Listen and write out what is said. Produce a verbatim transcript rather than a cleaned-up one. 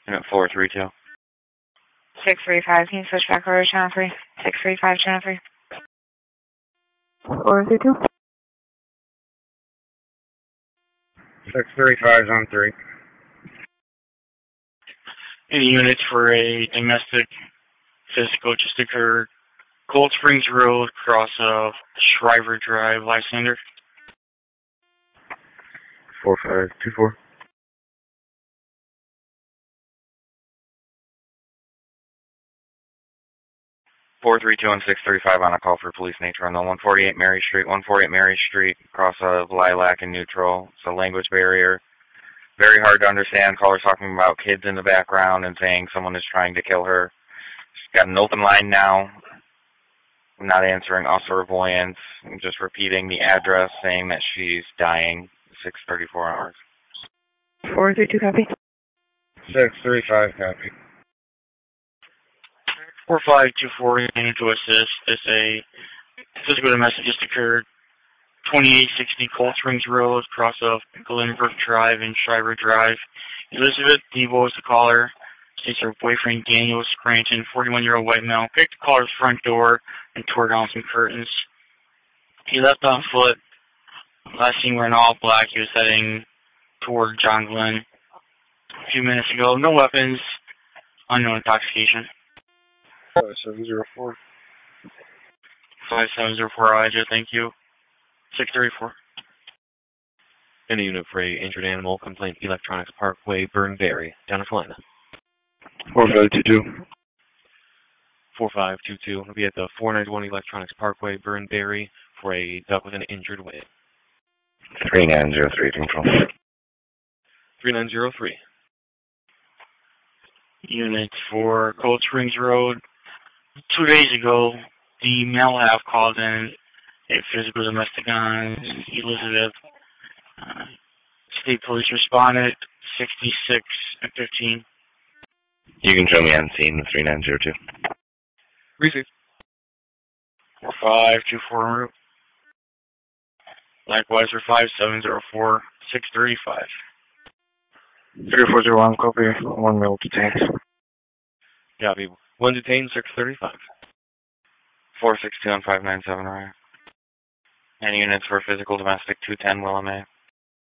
Unit four three two. six three five, can you switch back over to channel three? six three five, channel three. four three two. six three five on three. Any units for a domestic physical just occurred. Cold Springs Road, cross of Shriver Drive, Lysander. four five two four. four three two and six three five on a call for police nature on the one forty-eight Mary Street, one forty-eight Mary Street, cross of Lilac and Neutral. It's a language barrier. Very hard to understand. Caller's talking about kids in the background and saying someone is trying to kill her. She's got an open line now. I'm not answering also avoidance. I'm just repeating the address, saying that she's dying. six thirty-four hours. four three two, copy. six three five, copy. four five two four, unit to assist. It's a physical domestic just occurred. twenty-eight sixty Cold Springs Road, cross of Glenbrook Drive and Shriver Drive. Elizabeth Debo is the caller. States her boyfriend Daniel Scranton, forty-one-year-old white male, picked the caller's front door and tore down some curtains. He left on foot. Last seen wearing all black. He was heading toward John Glenn a few minutes ago. No weapons. Unknown intoxication. five seven zero four. five seven zero four, Elijah, thank you. six thirty-four. Any unit for a injured animal, complaint Electronics Parkway, Burnberry, down in Salina. four five two two. four five two two will be at the four ninety-one Electronics Parkway, Burnberry, for a duck with an injured wing. three nine zero three, control. three nine zero three. Unit for Cold Springs Road. Two days ago, the male have called in a physical domestic on Elizabeth. Uh, state police responded, sixty-six and fifteen. You can show me on scene, three nine zero two. Receive. four five two four en route. Likewise for five seven zero four, six thirty-five. three four zero one, copy. One male detained. Copy. One detained, six thirty-five. four six two and five nine seven, right? Any units for physical domestic, two ten Willamette.